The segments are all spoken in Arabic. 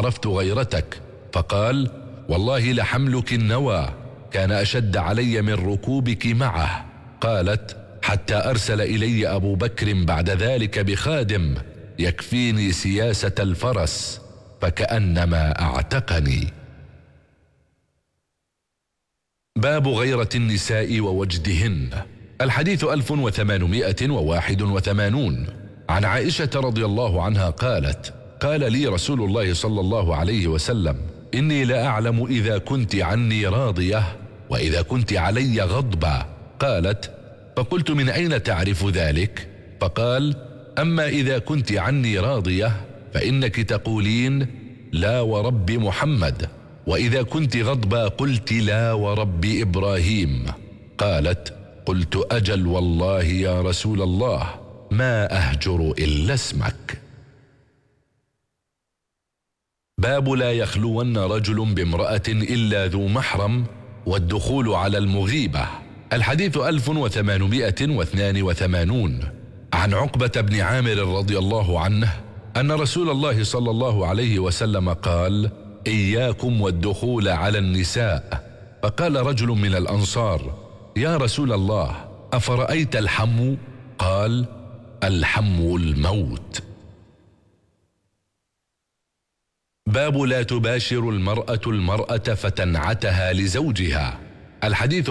عرفت غيرتك. فقال: والله لحملك النوى كان أشد علي من ركوبك معه. قالت: حتى أرسل إلي أبو بكر بعد ذلك بخادم يكفيني سياسة الفرس، فكأنما أعتقني. باب غيرة النساء ووجدهن. الحديث 1881. عن عائشة رضي الله عنها قالت: قال لي رسول الله صلى الله عليه وسلم: إني لأعلم إذا كنت عني راضية وإذا كنت علي غضبة. قالت: فقلت: من أين تعرف ذلك؟ فقال: أما إذا كنت عني راضية فإنك تقولين: لا ورب محمد، وإذا كنت غضبة قلت: لا ورب إبراهيم. قالت: قلت: أجل والله يا رسول الله، ما أهجر إلا اسمك. باب لا يخلون رجل بامرأة إلا ذو محرم والدخول على المغيبة. الحديث 1882. عن عقبة بن عامر رضي الله عنه أن رسول الله صلى الله عليه وسلم قال: إياكم والدخول على النساء. فقال رجل من الأنصار: يا رسول الله، أفرأيت الحم؟ قال: الحم الموت. باب لا تباشر المرأة فتنعتها لزوجها. الحديث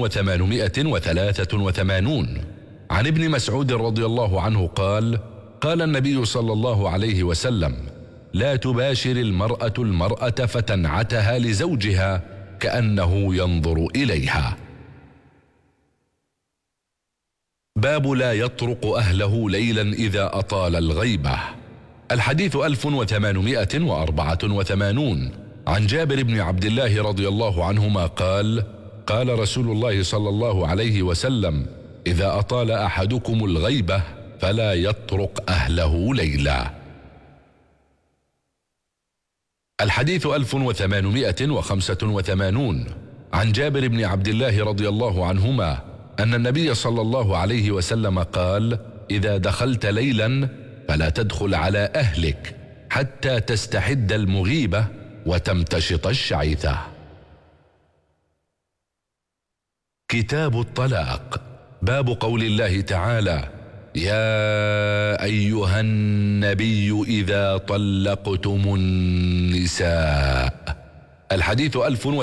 1883. عن ابن مسعود رضي الله عنه قال: قال النبي صلى الله عليه وسلم: لا تباشر المرأة فتنعتها لزوجها كأنه ينظر إليها. باب لا يطرق أهله ليلا إذا أطال الغيبة. الحديث 1884. عن جابر بن عبد الله رضي الله عنهما قال: قال رسول الله صلى الله عليه وسلم: إذا أطال أحدكم الغيبة فلا يطرق أهله ليلا. الحديث 1885. عن جابر بن عبد الله رضي الله عنهما أن النبي صلى الله عليه وسلم قال: إذا دخلت ليلا فلا تدخل على أهلك حتى تستحد المغيبة وتمتشط الشعيثة. كتاب الطلاق. باب قول الله تعالى: يا أيها النبي إذا طلقتم النساء. الحديث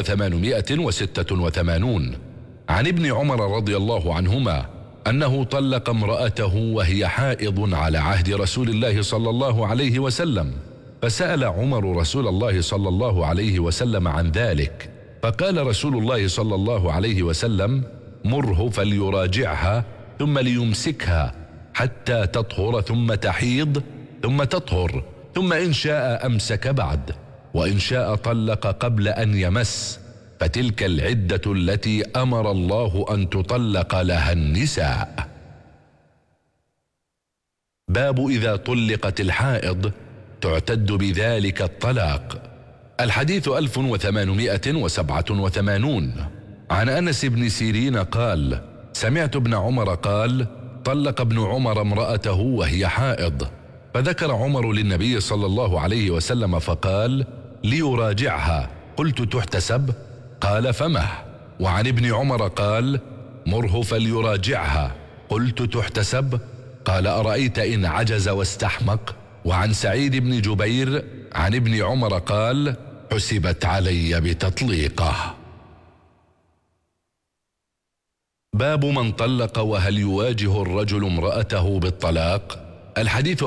1886. عن ابن عمر رضي الله عنهما أنه طلق امرأته وهي حائض على عهد رسول الله صلى الله عليه وسلم، فسأل عمر رسول الله صلى الله عليه وسلم عن ذلك، فقال رسول الله صلى الله عليه وسلم: مره فليراجعها ثم ليمسكها حتى تطهر ثم تحيض ثم تطهر، ثم إن شاء أمسك بعد، وإن شاء طلق قبل أن يمس، فتلك العدة التي أمر الله أن تطلق لها النساء. باب إذا طلقت الحائض تعتد بذلك الطلاق. الحديث 1887. عن أنس بن سيرين قال: سمعت ابن عمر قال: طلق ابن عمر امرأته وهي حائض، فذكر عمر للنبي صلى الله عليه وسلم فقال: ليراجعها. قلت: تحتسب؟ قال: فمه؟ وعن ابن عمر قال: مره فليراجعها. قلت: تحتسب؟ قال: أرأيت إن عجز واستحمق؟ وعن سعيد بن جبير عن ابن عمر قال: حسبت علي بتطليقه. باب من طلق وهل يواجه الرجل امرأته بالطلاق. الحديث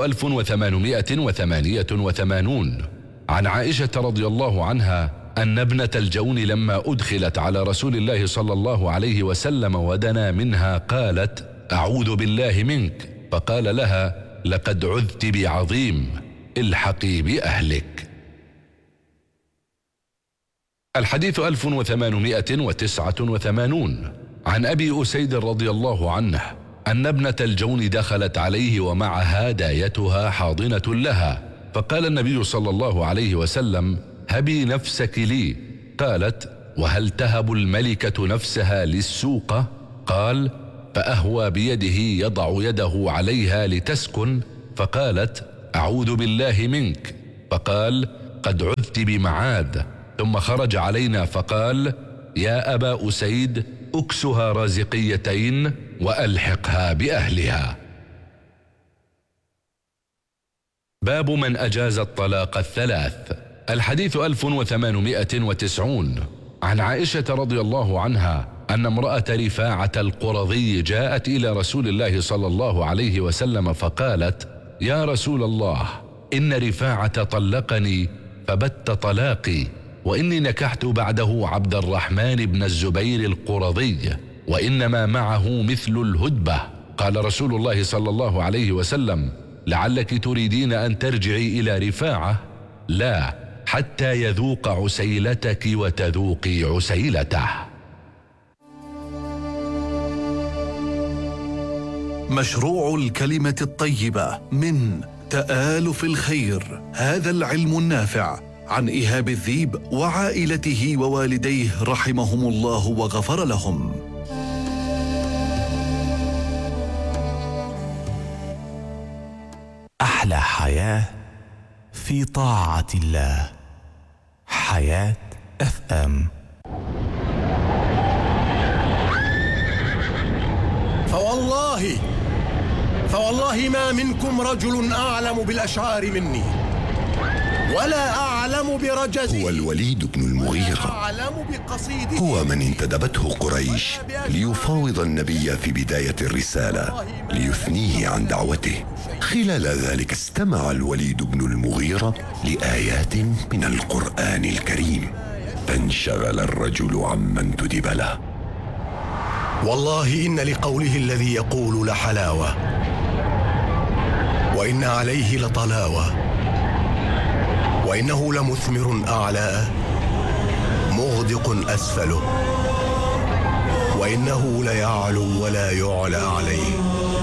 1888. عن عائشة رضي الله عنها أن ابنة الجون لما أدخلت على رسول الله صلى الله عليه وسلم ودنا منها قالت: أعوذ بالله منك، فقال لها: لقد عذت بعظيم، الحقي بأهلك. الحديث 1889. عن أبي أسيد رضي الله عنه أن ابنة الجون دخلت عليه ومعها دايتها حاضنة لها، فقال النبي صلى الله عليه وسلم: هبي نفسك لي. قالت: وهل تهب الملكة نفسها للسوقة؟ قال: فأهوى بيده يضع يده عليها لتسكن، فقالت: أعوذ بالله منك. فقال: قد عذت بمعاد. ثم خرج علينا فقال: يا أبا أسيد، أكسها رازقيتين وألحقها بأهلها. باب من أجاز الطلاق الثلاث. الحديث 1890. عن عائشة رضي الله عنها أن امرأة رفاعة القرظي جاءت إلى رسول الله صلى الله عليه وسلم فقالت: يا رسول الله، إن رفاعة طلقني فبت طلاقي، وإني نكحت بعده عبد الرحمن بن الزبير القرظي، وإنما معه مثل الهدبة. قال رسول الله صلى الله عليه وسلم: لعلك تريدين أن ترجعي إلى رفاعة؟ لا، حتى يذوق عسيلتك وتذوقي عسيلته. مشروع الكلمة الطيبة من تآلف الخير، هذا العلم النافع، عن إيهاب الذيب وعائلته ووالديه رحمهم الله وغفر لهم. أحلى حياة في طاعة الله. حياة FM. فوالله ما منكم رجل أعلم بالأشعار مني ولا أعلم برجزه. هو الوليد بن المغيرة، هو من انتدبته قريش ليفاوض النبي في بداية الرسالة ليثنيه عن دعوته. خلال ذلك استمع الوليد بن المغيرة لآيات من القرآن الكريم، فانشغل الرجل عما انتدب له. والله إن لقوله الذي يقول لحلاوة، وإن عليه لطلاوة، وإنه لمثمر أعلاه مغدق أسفله، وإنه ليعلو ولا يعلى عليه.